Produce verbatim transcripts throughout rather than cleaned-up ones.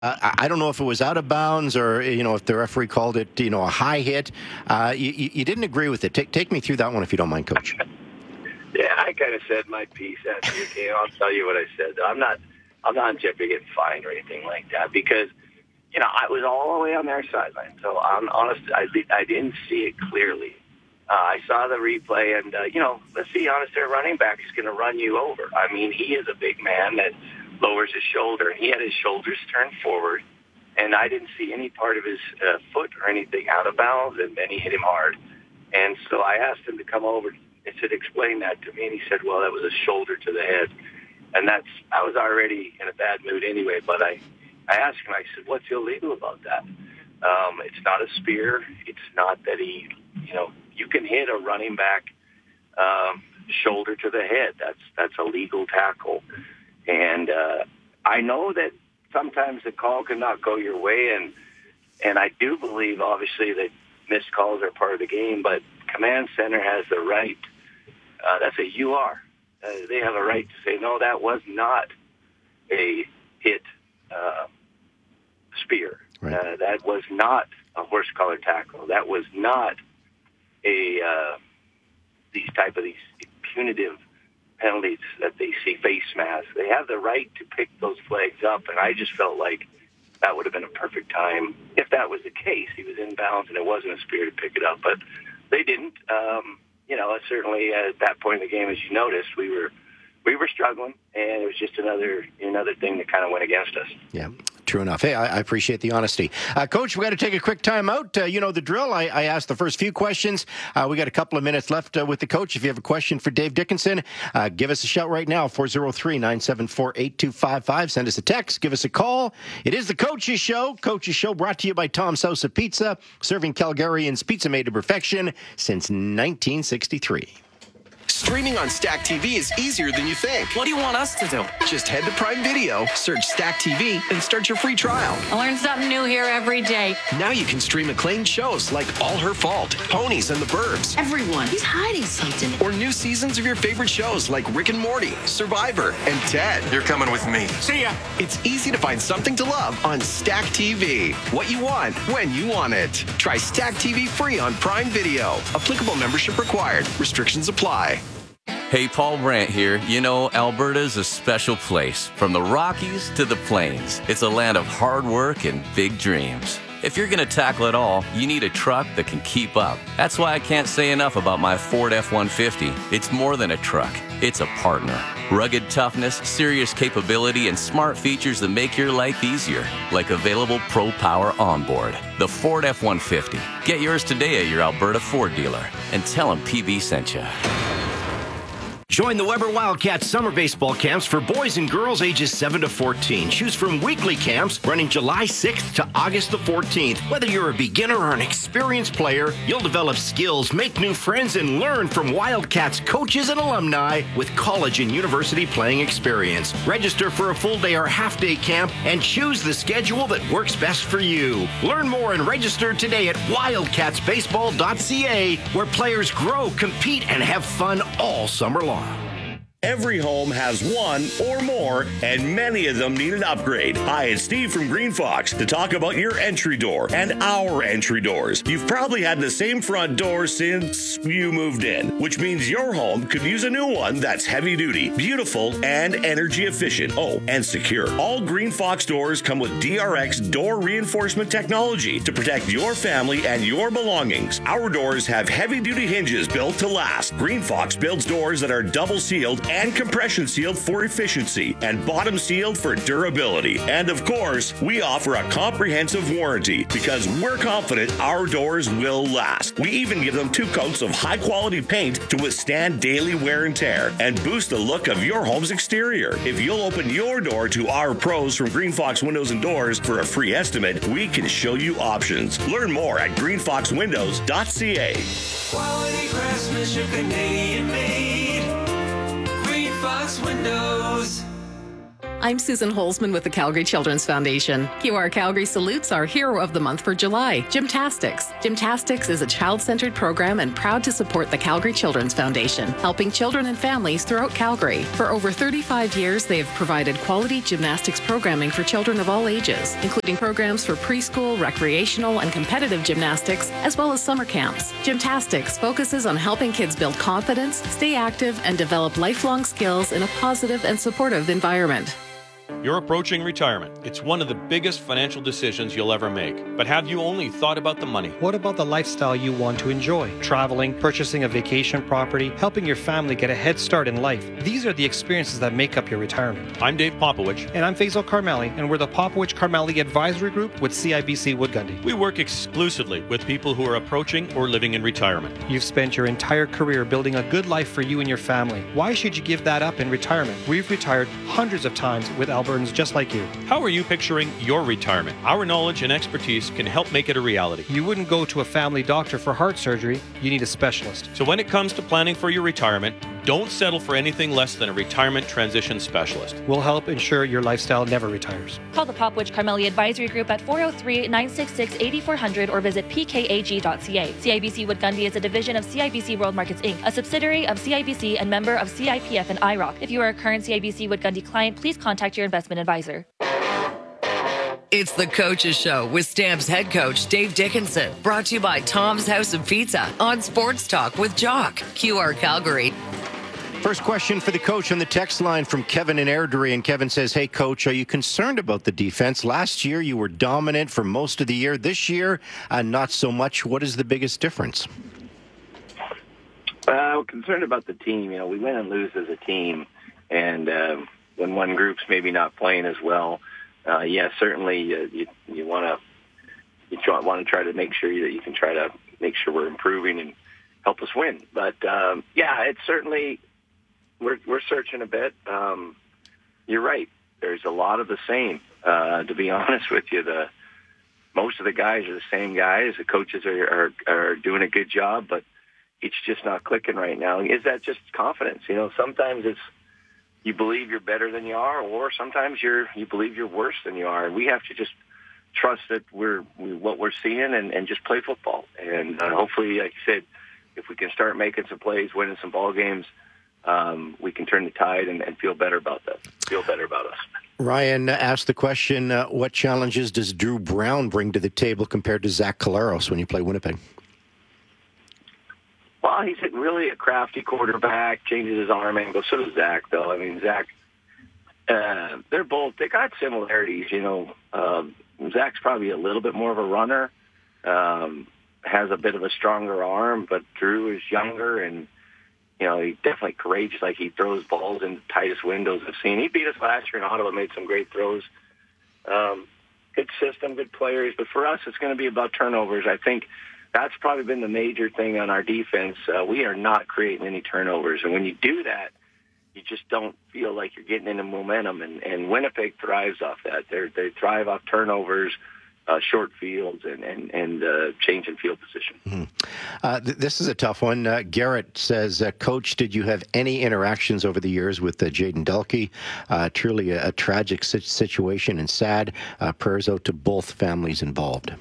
Uh, I don't know if it was out of bounds or, you know, if the referee called it, you know, a high hit. Uh, you, you didn't agree with it. Take, take me through that one if you don't mind, Coach. Yeah, I kind of said my piece after the game. I'll tell you what I said. I'm not, I'm not in jeopardy getting fined or anything like that because, you know, I was all the way on their sideline. So I'm honest, I, I didn't see it clearly. Uh, I saw the replay, and, uh, you know, let's be honest, their running back is going to run you over. I mean, he is a big man that lowers his shoulder, and he had his shoulders turned forward, and I didn't see any part of his uh, foot or anything out of bounds, and then he hit him hard. And so I asked him to come over and said, explain that to me, and he said, well, that was a shoulder to the head. And that's, I was already in a bad mood anyway, but I, I asked him, I said, what's illegal about that? Um, it's not a spear. It's not that he, you know, you can hit a running back um, shoulder to the head. That's that's a legal tackle. And uh, I know that sometimes the call cannot go your way, and and I do believe, obviously, that missed calls are part of the game, but Command Center has the right. Uh, that's a U R. Uh, they have a right to say, no, that was not a hit uh, spear. Right. Uh, that was not a horse collar tackle. That was not a uh, these type of these punitive penalties that they see face masks. They have the right to pick those flags up, and I just felt like that would have been a perfect time if that was the case. He was in bounds, and it wasn't a spear to pick it up, but they didn't. Um, you know, certainly at that point in the game, as you noticed, we were we were struggling, and it was just another another thing that kind of went against us. Yeah. True enough. Hey, I, I appreciate the honesty. Uh, Coach, we got to take a quick time out. Uh, you know the drill. I, I asked the first few questions. Uh, we got a couple of minutes left uh, with the coach. If you have a question for Dave Dickenson, uh, give us a shout right now, four oh three, nine seven four, eight two five five. Send us a text. Give us a call. It is the Coach's Show. Coach's Show brought to you by Tom Sousa Pizza, serving Calgarians pizza made to perfection since nineteen sixty-three. Streaming on Stack T V is easier than you think. What do you want us to do? Just head to Prime Video, search Stack T V, and start your free trial. I learn something new here every day. Now you can stream acclaimed shows like All Her Fault, Ponies and the Burbs. Everyone, he's hiding something. Or new seasons of your favorite shows like Rick and Morty, Survivor, and Ted. You're coming with me. See ya. It's easy to find something to love on Stack T V. What you want, when you want it. Try Stack T V free on Prime Video. Applicable membership required. Restrictions apply. Hey, Paul Brandt here. You know, Alberta's a special place. From the Rockies to the Plains, it's a land of hard work and big dreams. If you're going to tackle it all, you need a truck that can keep up. That's why I can't say enough about my Ford F one fifty. It's more than a truck. It's a partner. Rugged toughness, serious capability, and smart features that make your life easier, like available Pro Power Onboard. The Ford F one fifty. Get yours today at your Alberta Ford dealer and tell them P B sent you. Join the Weber Wildcats summer baseball camps for boys and girls ages seven to fourteen. Choose from weekly camps running July sixth to August the fourteenth. Whether you're a beginner or an experienced player, you'll develop skills, make new friends, and learn from Wildcats coaches and alumni with college and university playing experience. Register for a full day or half day camp and choose the schedule that works best for you. Learn more and register today at wildcats baseball dot c a, where players grow, compete, and have fun all summer long. Every home has one or more, and many of them need an upgrade. Hi, it's Steve from Green Fox to talk about your entry door and our entry doors. You've probably had the same front door since you moved in, which means your home could use a new one that's heavy duty, beautiful, and energy efficient. Oh, and secure. All Green Fox doors come with D R X door reinforcement technology to protect your family and your belongings. Our doors have heavy duty hinges built to last. Green Fox builds doors that are double sealed and compression sealed for efficiency and bottom sealed for durability. And of course, we offer a comprehensive warranty because we're confident our doors will last. We even give them two coats of high quality paint to withstand daily wear and tear and boost the look of your home's exterior. If you'll open your door to our pros from Green Fox Windows and Doors for a free estimate, we can show you options. Learn more at green fox windows dot c a. Quality craftsmanship, Canadian made. Green Fox Windows. I'm Susan Holzman with the Calgary Children's Foundation. Q R Calgary salutes our hero of the month for July, Gymtastics. Gymtastics is a child-centered program and proud to support the Calgary Children's Foundation, helping children and families throughout Calgary. For over thirty-five years, they have provided quality gymnastics programming for children of all ages, including programs for preschool, recreational, and competitive gymnastics, as well as summer camps. Gymtastics focuses on helping kids build confidence, stay active, and develop lifelong skills in a positive and supportive environment. You're approaching retirement. It's one of the biggest financial decisions you'll ever make. But have you only thought about the money? What about the lifestyle you want to enjoy? Traveling, purchasing a vacation property, helping your family get a head start in life. These are the experiences that make up your retirement. I'm Dave Popowich. And I'm Faisal Karmali, and we're the Popowich Karmali Advisory Group with C I B C Wood Gundy. We work exclusively with people who are approaching or living in retirement. You've spent your entire career building a good life for you and your family. Why should you give that up in retirement? We've retired hundreds of times with Albertans just like you. How are you picturing your retirement? Our knowledge and expertise can help make it a reality. You wouldn't go to a family doctor for heart surgery. You need a specialist. So when it comes to planning for your retirement, don't settle for anything less than a retirement transition specialist. We'll help ensure your lifestyle never retires. Call the Popwich Karmali Advisory Group at four oh three, nine six six, eight four hundred or visit p k a g dot c a. C I B C Wood Gundy is a division of C I B C World Markets Incorporated, a subsidiary of C I B C and member of C I P F and I R O C. If you are a current C I B C Wood Gundy client, please contact your investment advisor. It's the Coach's Show with Stamps head coach Dave Dickinson. Brought to you by Tom's House of Pizza on Sports Talk with Jock, Q R Calgary. First question for the coach on the text line from Kevin in Airdrie. And Kevin says, hey, coach, are you concerned about the defense? Last year, you were dominant for most of the year. This year, uh, not so much. What is the biggest difference? Uh, I'm concerned about the team. You know, we win and lose as a team. And um, when one group's maybe not playing as well, uh, yeah, certainly uh, you you want to you want to try to make sure that you can try to make sure we're improving and help us win. But, um, yeah, it's certainly – We're we're searching a bit. Um, you're right. There's a lot of the same. Uh, to be honest with you, the most of the guys are the same guys. The coaches are, are are doing a good job, but it's just not clicking right now. Is that just confidence? You know, sometimes it's you believe you're better than you are, or sometimes you're you believe you're worse than you are. And we have to just trust that we're we, what we're seeing and, and just play football. And uh, hopefully, like you said, if we can start making some plays, winning some ball games. Um, we can turn the tide and, and feel better about that. Feel better about us. Ryan asked the question, uh, what challenges does Drew Brown bring to the table compared to Zach Collaros when you play Winnipeg? Well, he's really a crafty quarterback, changes his arm angle. So does Zach, though. I mean, Zach, uh, they're both, they got similarities. You know, uh, Zach's probably a little bit more of a runner, um, has a bit of a stronger arm, but Drew is younger and you know, he's definitely courageous. Like, he throws balls in the tightest windows I've seen. He beat us last year in Ottawa, made some great throws. Um, good system, good players. But for us, it's going to be about turnovers. I think that's probably been the major thing on our defense. Uh, we are not creating any turnovers. And when you do that, you just don't feel like you're getting into momentum. And, and Winnipeg thrives off that. They're, they thrive off turnovers. Uh, short fields and and, and uh, change in field position. Mm-hmm. Uh, th- this is a tough one. Uh, Garrett says, uh, Coach, did you have any interactions over the years with uh, Jaden Delkey? Uh, truly a, a tragic si- situation and sad. Uh, prayers out to both families involved.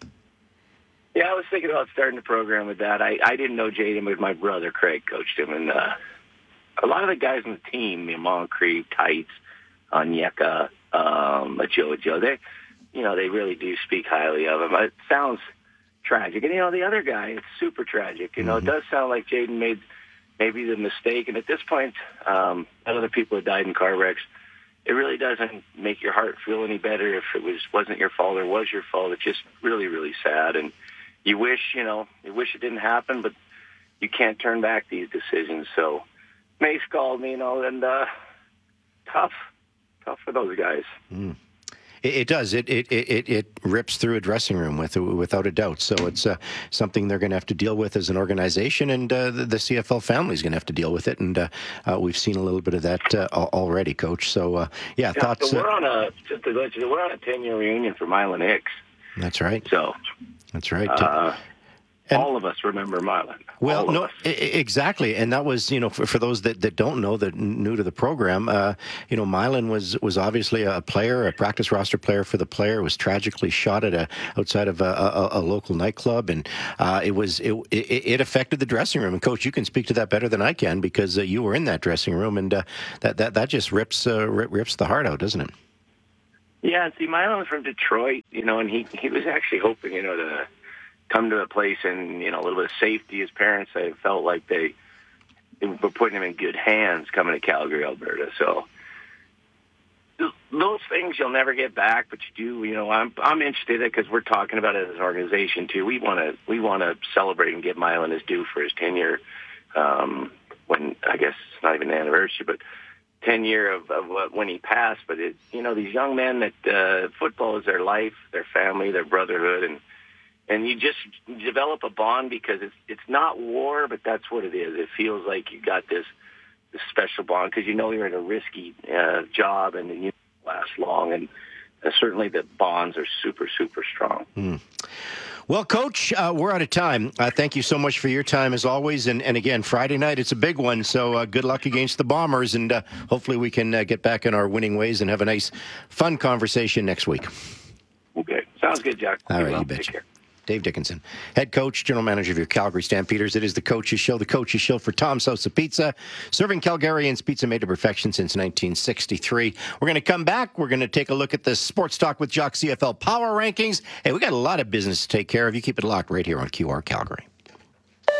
Yeah, I was thinking about starting the program with that. I, I didn't know Jaden, but my brother Craig coached him. And uh, a lot of the guys on the team, you know, Moncrief, Tights, Onyeka, um, Joe, Joe, they... you know, they really do speak highly of him. It sounds tragic. And, you know, the other guy, it's super tragic. You know, mm-hmm. It does sound like Jaden made maybe the mistake. And at this point, um, other people have died in car wrecks. It really doesn't make your heart feel any better if it was, wasn't your fault or was your fault. It's just really, really sad. And you wish, you know, you wish it didn't happen, but you can't turn back these decisions. So Mace called me, you know, and uh, tough, tough for those guys. Mm. It, it does. It, it it it rips through a dressing room with without a doubt. So it's uh, something they're going to have to deal with as an organization, and uh, the, the C F L family is going to have to deal with it. And uh, uh, we've seen a little bit of that uh, already, Coach. So uh, yeah, yeah, thoughts. So we're on a just to let you know, we're on a ten-year reunion for Mylan Hicks. That's right. So that's right. Uh, And, all of us remember Milan. Well, all no, of us. I- exactly, and that was, you know, for, for those that, that don't know, that new to the program, uh, you know, Milan was was obviously a player, a practice roster player for the player. Was tragically shot at a outside of a, a, a local nightclub, and uh, it was it, it it affected the dressing room. And Coach, you can speak to that better than I can because uh, you were in that dressing room, and uh, that that that just rips uh, rips the heart out, doesn't it? Yeah, see, Milan was from Detroit, you know, and he he was actually hoping, you know, to come to a place and, you know, a little bit of safety. His parents, I felt like they, they were putting him in good hands coming to Calgary, Alberta. So those things you'll never get back, but you do. You know, I'm I'm interested in it because we're talking about it as an organization too. We want to we want to celebrate and give Milan his due for his tenure. Um, when I guess it's not even an anniversary, but ten year of, of when he passed. But it, you know, these young men that uh, football is their life, their family, their brotherhood, and. And you just develop a bond because it's it's not war, but that's what it is. It feels like you got this, this special bond because you know you're in a risky uh, job and you don't last long. And uh, certainly the bonds are super, super strong. Mm. Well, Coach, uh, we're out of time. Uh, thank you so much for your time as always. And, and again, Friday night, it's a big one. So uh, good luck against the Bombers. And uh, hopefully we can uh, get back in our winning ways and have a nice, fun conversation next week. Okay. Sounds good, Jack. All right, well. you betcha. Take care. Dave Dickinson, head coach, general manager of your Calgary Stampeders. It is the Coach's Show, the Coach's Show for Tom's House of Pizza, serving Calgarians pizza made to perfection since nineteen sixty-three. We're going to come back. We're going to take a look at the Sports Talk with Jock C F L Power Rankings. Hey, we got a lot of business to take care of. You keep it locked right here on Q R Calgary.